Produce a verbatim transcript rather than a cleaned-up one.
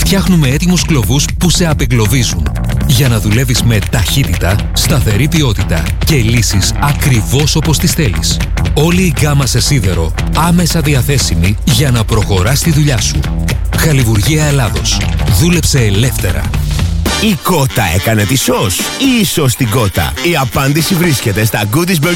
Φτιάχνουμε έτοιμους κλωβούς που σε απεγκλωβίζουν για να δουλεύεις με ταχύτητα, σταθερή ποιότητα και λύσεις ακριβώς όπως τις θέλεις. Όλη η γκάμα σε σίδερο άμεσα διαθέσιμη για να προχωράς τη δουλειά σου. Χαλιβουργία Ελλάδος. Δούλεψε ελεύθερα. Η κότα έκανε τη σως ή η σως την κότα? Η απάντηση βρίσκεται στα Goodies Burger